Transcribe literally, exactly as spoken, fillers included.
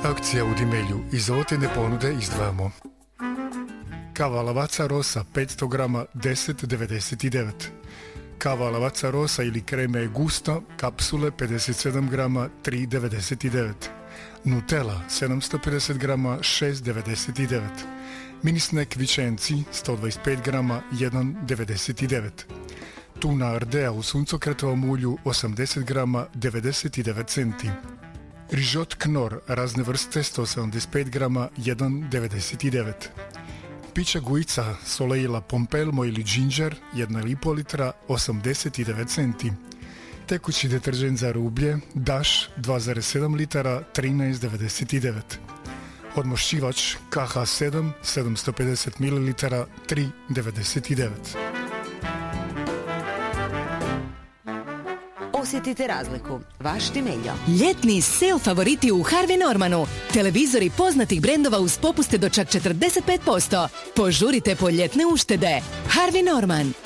Akcija u Dimelju. Iz ovotene ponude izdvajamo kava Lavazza Rosa petsto grama deset devedeset devet, kava Lavazza Rosa ili kreme Gusto kapsule pedeset sedam grama tri devedeset devet, Nutella sedamsto pedeset grama šest devedeset devet, mini snack Vicenci sto dvadeset pet grama jedan devedeset devet, tuna Ardea u suncokretovom ulju osamdeset grama devedeset devet centi, rižot Knorr razne vrste sto sedamdeset pet grama jedan devedeset devet, pića Guica Soleila Pompelmo ili Ginger jedna i pol litra osamdeset devet centi, tekući deterđent za rublje Dash dva zarez sedam litara trinaest devedeset devet, odmošćivač K H sedam sedamsto pedeset mililitara tri devedeset devet. Osjetite razliku. Vaš Dimeljo. Ljetni sale favoriti u Harvey Normanu. Televizori poznatih brendova uz popuste do čak četrdeset pet posto. Požurite po ljetne uštede. Harvey Norman.